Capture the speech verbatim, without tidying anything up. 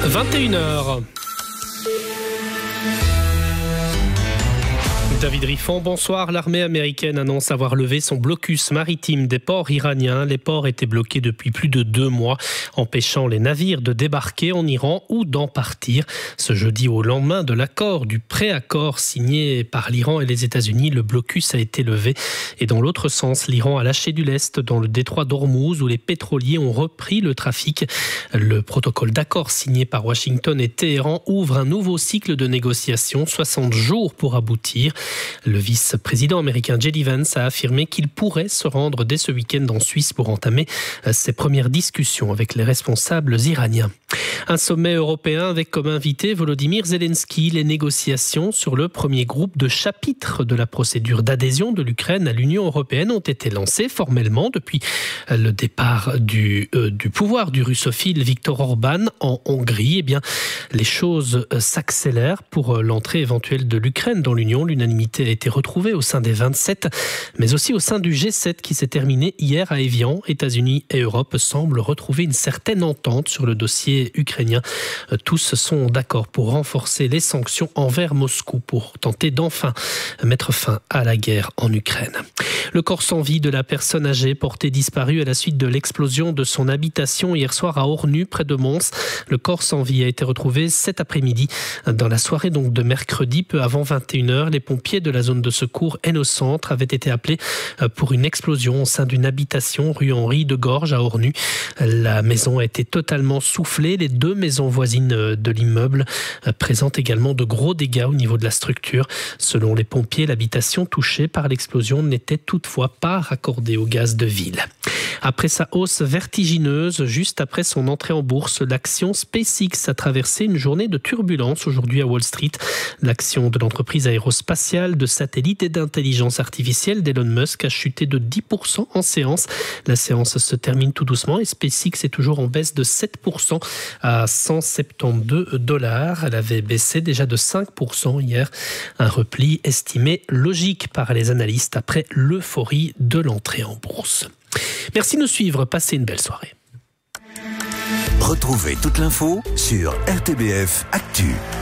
vingt et une heures. David Riffon, bonsoir. L'armée américaine annonce avoir levé son blocus maritime des ports iraniens. Les ports étaient bloqués depuis plus de deux mois, empêchant les navires de débarquer en Iran ou d'en partir. Ce jeudi, au lendemain de l'accord, du pré-accord signé par l'Iran et les États-Unis, le blocus a été levé. Et dans l'autre sens, l'Iran a lâché du lest dans le détroit d'Ormuz, où les pétroliers ont repris le trafic. Le protocole d'accord signé par Washington et Téhéran ouvre un nouveau cycle de négociations, soixante jours pour aboutir. Le vice-président américain J D Vance a affirmé qu'il pourrait se rendre dès ce week-end en Suisse pour entamer ses premières discussions avec les responsables iraniens. Un sommet européen avec comme invité Volodymyr Zelensky. Les négociations sur le premier groupe de chapitres de la procédure d'adhésion de l'Ukraine à l'Union européenne ont été lancées formellement depuis le départ du, euh, du pouvoir du russophile Viktor Orban en Hongrie. Eh bien, les choses s'accélèrent pour l'entrée éventuelle de l'Ukraine dans l'Union. L'unanimité a été retrouvée au sein des vingt-sept, mais aussi au sein du G sept qui s'est terminé hier à Évian. États-Unis et Europe semblent retrouver une certaine entente sur le dossier ukrainien. Tous sont d'accord pour renforcer les sanctions envers Moscou pour tenter d'enfin mettre fin à la guerre en Ukraine. Le corps sans vie de la personne âgée portée disparue à la suite de l'explosion de son habitation hier soir à Ornu, près de Mons. Le corps sans vie a été retrouvé cet après-midi dans la soirée donc de mercredi, peu avant vingt et une heures. Les pompiers de la zone de secours Hainaut-Centre avaient été appelés pour une explosion au sein d'une habitation rue Henri de Gorge à Ornu. La maison a été totalement soufflée. Les deux maisons voisines de l'immeuble présentent également de gros dégâts au niveau de la structure. Selon les pompiers, l'habitation touchée par l'explosion n'était toutefois pas raccordée au gaz de ville. Après sa hausse vertigineuse, juste après son entrée en bourse, l'action SpaceX a traversé une journée de turbulence aujourd'hui à Wall Street. L'action de l'entreprise aérospatiale, de satellites et d'intelligence artificielle d'Elon Musk a chuté de dix pour cent en séance. La séance se termine tout doucement et SpaceX est toujours en baisse de sept pour cent à cent soixante-douze dollars. Elle avait baissé déjà de cinq pour cent hier. Un repli estimé logique par les analystes après l'euphorie de l'entrée en bourse. Merci de nous suivre. Passez une belle soirée. Retrouvez toute l'info sur R T B F Actu.